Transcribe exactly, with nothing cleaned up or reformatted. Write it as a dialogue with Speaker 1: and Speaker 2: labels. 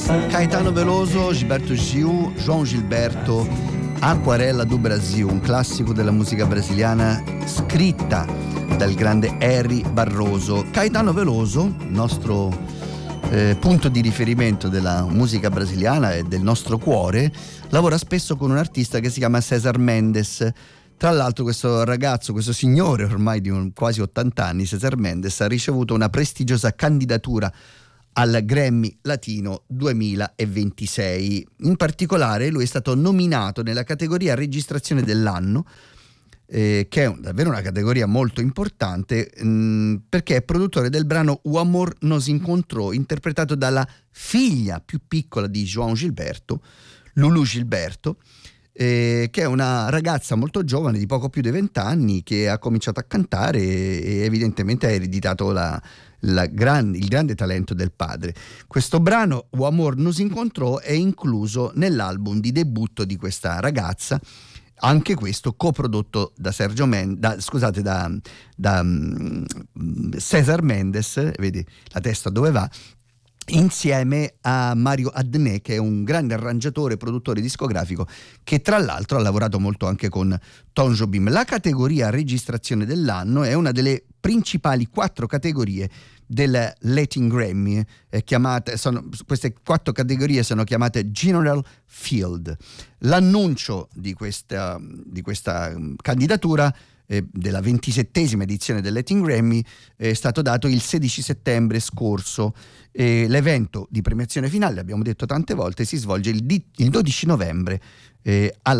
Speaker 1: Caetano Veloso, Gilberto Gil, João Gilberto, Aquarela do Brasil, un classico della musica brasiliana scritta dal grande Harry Barroso. Caetano Veloso, nostro eh, punto di riferimento della musica brasiliana e del nostro cuore, lavora spesso con un artista che si chiama César Mendes. Tra l'altro questo ragazzo, questo signore ormai di un, quasi ottanta anni, César Mendes, ha ricevuto una prestigiosa candidatura al Grammy Latino duemilaventisei. In particolare lui è stato nominato nella categoria registrazione dell'anno, eh, che è un, davvero una categoria molto importante, mh, perché è produttore del brano O Amor Nos Encontrou, interpretato dalla figlia più piccola di João Gilberto, Lulu Gilberto, eh, che è una ragazza molto giovane di poco più di vent'anni che ha cominciato a cantare e, e evidentemente ha ereditato la La gran, il grande talento del padre. Questo brano O Amor Nos Encontrou è incluso nell'album di debutto di questa ragazza, anche questo coprodotto da Sergio Mendes, da, scusate, da, da um, César Mendes, vedi la testa dove va, insieme a Mario Adnet, che è un grande arrangiatore e produttore discografico che tra l'altro ha lavorato molto anche con Tom Jobim. La categoria registrazione dell'anno è una delle principali quattro categorie del Latin Grammy, eh, chiamate, sono, queste quattro categorie sono chiamate General Field. L'annuncio di questa, di questa candidatura eh, della ventisettesima edizione del Latin Grammy è stato dato il sedici settembre scorso e l'evento di premiazione finale, abbiamo detto tante volte, si svolge il, di, il dodici novembre eh, alla